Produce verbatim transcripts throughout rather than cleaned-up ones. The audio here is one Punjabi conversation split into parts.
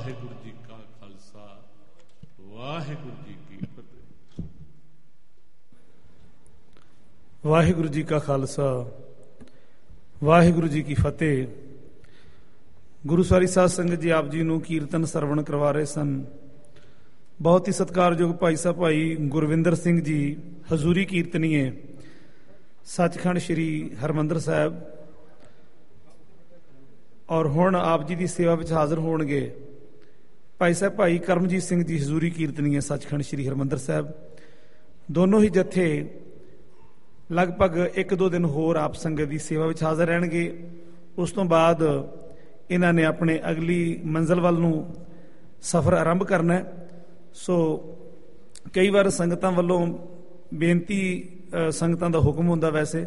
ਵਾਹਿਗੁਰੂ ਜੀ ਕਾ ਖਾਲਸਾ, ਵਾਹਿਗੁਰੂ ਜੀ ਕੀ ਫਤਿਹ। ਵਾਹਿਗੁਰੂ ਜੀ ਕਾ ਖਾਲਸਾ, ਵਾਹਿਗੁਰੂ ਜੀ ਕੀ ਫਤਿਹ। ਗੁਰੂ ਸਾਰੀ ਸਾਧ ਸੰਗਤ ਜੀ ਆਪ ਜੀ ਨੂੰ ਕੀਰਤਨ ਸਰਵਣ ਕਰਵਾ ਰਹੇ ਸਨ। ਬਹੁਤ ਹੀ ਸਤਿਕਾਰਯੋਗ ਭਾਈ ਸਾਹਿਬ ਭਾਈ ਗੁਰਵਿੰਦਰ ਸਿੰਘ ਜੀ ਹਜ਼ੂਰੀ ਕੀਰਤਨੀਏ ਸੱਚਖੰਡ ਸ੍ਰੀ ਹਰਿਮੰਦਰ ਸਾਹਿਬ, ਔਰ ਹੁਣ ਆਪ ਜੀ ਦੀ ਸੇਵਾ ਵਿੱਚ ਹਾਜ਼ਰ ਹੋਣਗੇ ਭਾਈ ਸਾਹਿਬ ਭਾਈ ਕਰਮਜੀਤ ਸਿੰਘ ਜੀ ਹਜ਼ੂਰੀ ਕੀਰਤਨੀਏ ਸੱਚਖੰਡ ਸ੍ਰੀ ਹਰਿਮੰਦਰ ਸਾਹਿਬ। ਦੋਨੋਂ ਹੀ ਜਥੇ ਲਗਭਗ ਇੱਕ ਦੋ ਦਿਨ ਹੋਰ ਆਪ ਸੰਗਤ ਦੀ ਸੇਵਾ ਵਿੱਚ ਹਾਜ਼ਰ ਰਹਿਣਗੇ। ਉਸ ਤੋਂ ਬਾਅਦ ਇਹਨਾਂ ਨੇ ਆਪਣੇ ਅਗਲੀ ਮੰਜ਼ਿਲ ਵੱਲ ਨੂੰ ਸਫ਼ਰ ਆਰੰਭ ਕਰਨਾ। ਸੋ ਕਈ ਵਾਰ ਸੰਗਤਾਂ ਵੱਲੋਂ ਬੇਨਤੀ, ਸੰਗਤਾਂ ਦਾ ਹੁਕਮ ਹੁੰਦਾ ਵੈਸੇ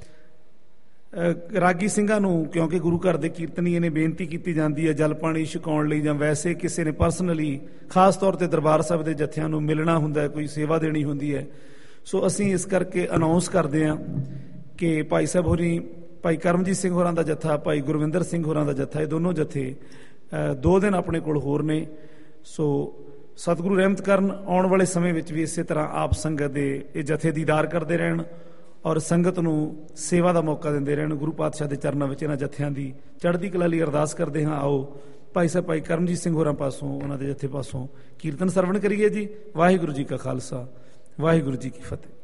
ਰਾਗੀ ਸਿੰਘਾਂ ਨੂੰ, ਕਿਉਂਕਿ ਗੁਰੂ ਘਰ ਦੇ ਕੀਰਤਨੀਏ ਨੇ ਬੇਨਤੀ ਕੀਤੀ ਜਾਂਦੀ ਹੈ ਜਲ ਪਾਣੀ ਛਕਾਉਣ ਲਈ, ਜਾਂ ਵੈਸੇ ਕਿਸੇ ਨੇ ਪਰਸਨਲੀ ਖਾਸ ਤੌਰ 'ਤੇ ਦਰਬਾਰ ਸਾਹਿਬ ਦੇ ਜਥਿਆਂ ਨੂੰ ਮਿਲਣਾ ਹੁੰਦਾ, ਕੋਈ ਸੇਵਾ ਦੇਣੀ ਹੁੰਦੀ ਹੈ। ਸੋ ਅਸੀਂ ਇਸ ਕਰਕੇ ਅਨਾਊਂਸ ਕਰਦੇ ਹਾਂ ਕਿ ਭਾਈ ਸਾਹਿਬ ਹੋਰੀ, ਭਾਈ ਕਰਮਜੀਤ ਸਿੰਘ ਹੋਰਾਂ ਦਾ ਜੱਥਾ, ਭਾਈ ਗੁਰਵਿੰਦਰ ਸਿੰਘ ਹੋਰਾਂ ਦਾ ਜੱਥਾ, ਇਹ ਦੋਨੋਂ ਜਥੇ ਦੋ ਦਿਨ ਆਪਣੇ ਕੋਲ ਹੋਰ ਨੇ। ਸੋ ਸਤਿਗੁਰੂ ਰਹਿਮਤ ਕਰਨ, ਆਉਣ ਵਾਲੇ ਸਮੇਂ ਵਿੱਚ ਵੀ ਇਸੇ ਤਰ੍ਹਾਂ ਆਪ ਸੰਗਤ ਦੇ ਇਹ ਜਥੇ ਦੀਦਾਰ ਕਰਦੇ ਰਹਿਣ ਔਰ ਸੰਗਤ ਨੂੰ ਸੇਵਾ ਦਾ ਮੌਕਾ ਦਿੰਦੇ ਰਹਿਣ। ਗੁਰੂ ਪਾਤਸ਼ਾਹ ਦੇ ਚਰਨਾਂ ਵਿੱਚ ਇਹਨਾਂ ਜਥਿਆਂ ਦੀ ਚੜ੍ਹਦੀ ਕਲਾ ਲਈ ਅਰਦਾਸ ਕਰਦੇ ਹਾਂ। ਆਓ ਭਾਈ ਸਾਹਿਬ ਭਾਈ ਕਰਮਜੀਤ ਸਿੰਘ ਹੋਰਾਂ ਪਾਸੋਂ, ਉਹਨਾਂ ਦੇ ਜਥੇ ਪਾਸੋਂ ਕੀਰਤਨ ਸਰਵਣ ਕਰੀਏ ਜੀ। ਵਾਹਿਗੁਰੂ ਜੀ ਕਾ ਖਾਲਸਾ, ਵਾਹਿਗੁਰੂ ਜੀ ਕੀ ਫਤਿਹ।